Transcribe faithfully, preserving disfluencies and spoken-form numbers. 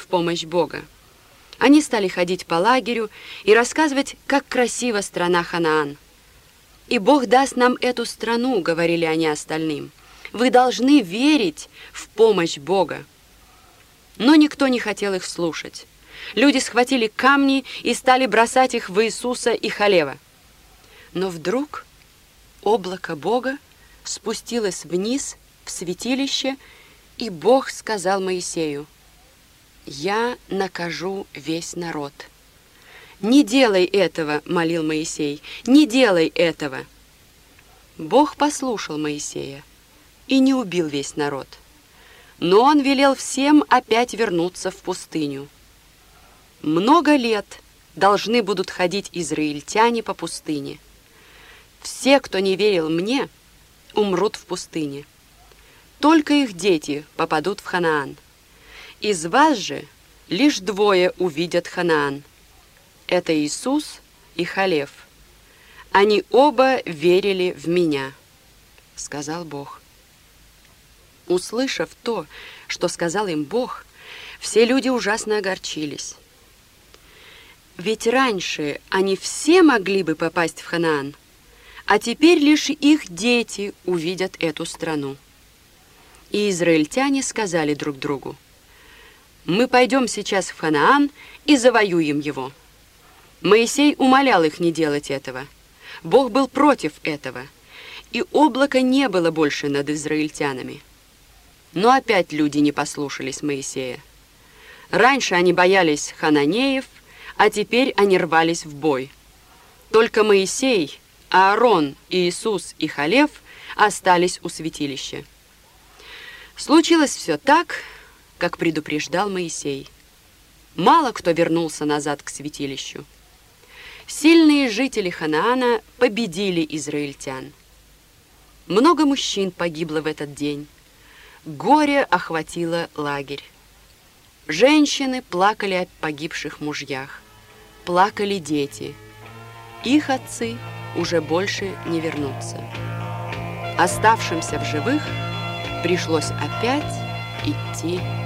в помощь Бога. Они стали ходить по лагерю и рассказывать, как красива страна Ханаан. «И Бог даст нам эту страну», — говорили они остальным. «Вы должны верить в помощь Бога». Но никто не хотел их слушать. Люди схватили камни и стали бросать их в Иисуса и Халева. Но вдруг облако Бога спустилось вниз в святилище, и Бог сказал Моисею: «Я накажу весь народ». «Не делай этого», — молил Моисей, — «не делай этого». Бог послушал Моисея и не убил весь народ. Но он велел всем опять вернуться в пустыню. Много лет должны будут ходить израильтяне по пустыне. Все, кто не верил мне, умрут в пустыне. Только их дети попадут в Ханаан. Из вас же лишь двое увидят Ханаан. Это Иисус и Халев. Они оба верили в меня, сказал Бог. Услышав то, что сказал им Бог, все люди ужасно огорчились. Ведь раньше они все могли бы попасть в Ханаан, а теперь лишь их дети увидят эту страну. И израильтяне сказали друг другу: «Мы пойдем сейчас в Ханаан и завоюем его». Моисей умолял их не делать этого. Бог был против этого, и облака не было больше над израильтянами. Но опять люди не послушались Моисея. Раньше они боялись хананеев, а теперь они рвались в бой. Только Моисей, Аарон, Иисус и Халев остались у святилища. Случилось все так, как предупреждал Моисей. Мало кто вернулся назад к святилищу. Сильные жители Ханаана победили израильтян. Много мужчин погибло в этот день. Горе охватило лагерь. Женщины плакали о погибших мужьях. Плакали дети. Их отцы уже больше не вернутся. Оставшимся в живых пришлось опять идти